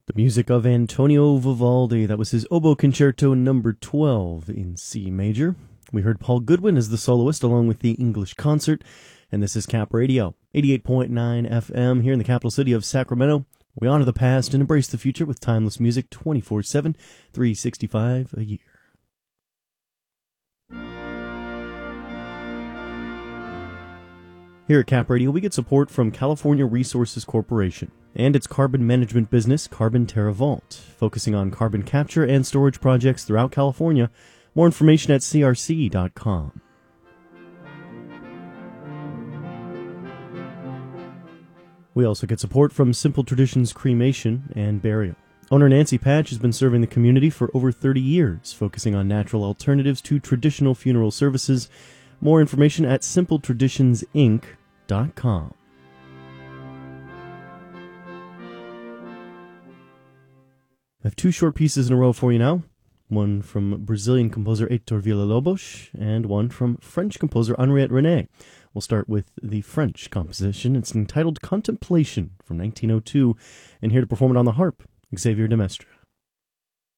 The music of Antonio Vivaldi. That was his Oboe Concerto number 12 in C major. We heard Paul Goodwin as the soloist along with the English Concert. And this is Cap Radio, 88.9 FM here in the capital city of Sacramento. We honor the past and embrace the future with timeless music 24/7, 365 a year. Here at Cap Radio, we get support from California Resources Corporation and its carbon management business, Carbon TerraVault, focusing on carbon capture and storage projects throughout California. More information at crc.com. We also get support from Simple Traditions Cremation and Burial. Owner Nancy Patch has been serving the community for over 30 years, focusing on natural alternatives to traditional funeral services. More information at simpletraditionsinc.com. I have two short pieces in a row for you now. One from Brazilian composer Heitor Villa-Lobos and one from French composer Henriette René. We'll start with the French composition. It's entitled Contemplation from 1902, and here to perform it on the harp, Xavier de Mestre.